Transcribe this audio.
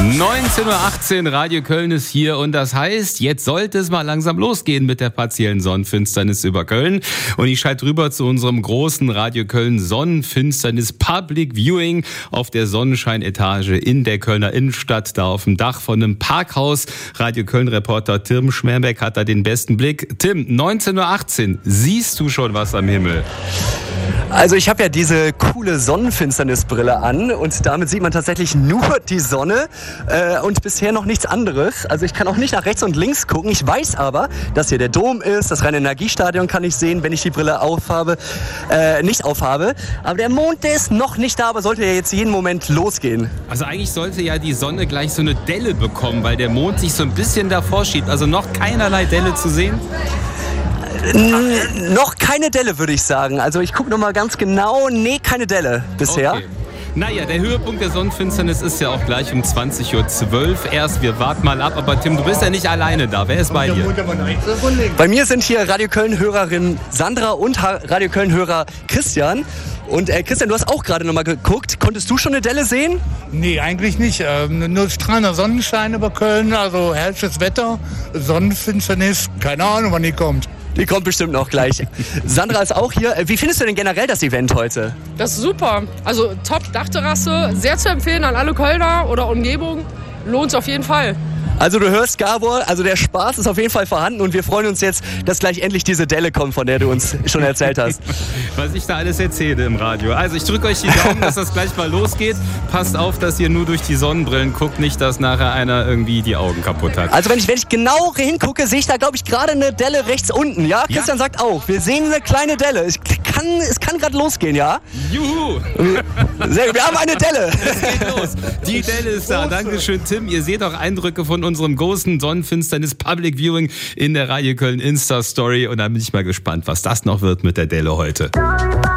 19.18 Uhr, Radio Köln ist hier und das heißt, jetzt sollte es mal langsam losgehen mit der partiellen Sonnenfinsternis über Köln. Und ich schalte rüber zu unserem großen Radio Köln Sonnenfinsternis Public Viewing auf der Sonnenscheinetage in der Kölner Innenstadt, da auf dem Dach von einem Parkhaus. Radio Köln-Reporter Tim Schmerbeck hat da den besten Blick. Tim, 19.18 Uhr, siehst du schon was am Himmel? Also ich habe ja diese coole Sonnenfinsternisbrille an und damit sieht man tatsächlich nur die Sonne und bisher noch nichts anderes. Also ich kann auch nicht nach rechts und links gucken. Ich weiß aber, dass hier der Dom ist, das Rhein-Energiestadion kann ich sehen, wenn ich die Brille nicht aufhabe. Aber der Mond, der ist noch nicht da, aber sollte ja jetzt jeden Moment losgehen. Also eigentlich sollte ja die Sonne gleich so eine Delle bekommen, weil der Mond sich so ein bisschen davor schiebt. Also noch keinerlei Delle zu sehen? Noch keine Delle, würde ich sagen. Also ich gucke nochmal ganz genau. Nee, keine Delle bisher. Okay. Naja, der Höhepunkt der Sonnenfinsternis ist ja auch gleich um 20.12 Uhr erst. Wir warten mal ab. Aber Tim, du bist ja nicht alleine da. Wer ist bei dir? Bei mir sind hier Radio Köln-Hörerin Sandra und Radio Köln-Hörer Christian. Und Christian, du hast auch gerade nochmal geguckt. Konntest du schon eine Delle sehen? Nee, eigentlich nicht. Nur strahlender Sonnenschein über Köln, also herrliches Wetter, Sonnenfinsternis, keine Ahnung, wann die kommt. Die kommt bestimmt noch gleich. Sandra ist auch hier. Wie findest du denn generell das Event heute? Das ist super. Also top Dachterrasse, sehr zu empfehlen an alle Kölner oder Umgebung. Lohnt es auf jeden Fall. Also du hörst, Gabor, also der Spaß ist auf jeden Fall vorhanden und wir freuen uns jetzt, dass gleich endlich diese Delle kommt, von der du uns schon erzählt hast. Was ich da alles erzähle im Radio. Also ich drücke euch die Daumen, dass das gleich mal losgeht. Passt auf, dass ihr nur durch die Sonnenbrillen guckt, nicht, dass nachher einer irgendwie die Augen kaputt hat. Also wenn ich genau hingucke, sehe ich da, glaube ich, gerade eine Delle rechts unten, ja? Christian sagt auch, wir sehen eine kleine Delle. Es kann gerade losgehen, ja? Juhu! Sehr gut, wir haben eine Delle. Es geht los. Die Delle ist da. Dankeschön, Tim. Ihr seht auch Eindrücke von unserem großen Sonnenfinsternis Public Viewing in der Radio Köln Insta-Story. Und da bin ich mal gespannt, was das noch wird mit der Delle heute.